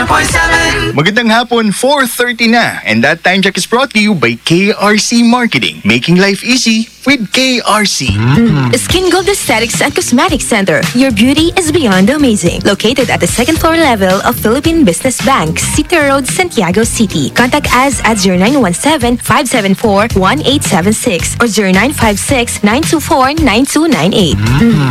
101.7. Magandang hapon, 4:30 na. And that time check is brought to you by KRC Marketing. Making life easy with KRC. Skin Gold Aesthetics and Cosmetic Center. Your beauty is beyond amazing. Located at the second floor level of Philippine Business Bank, City Road, Santiago City. Contact us at 0917-574-1876 or 0956-924-9298.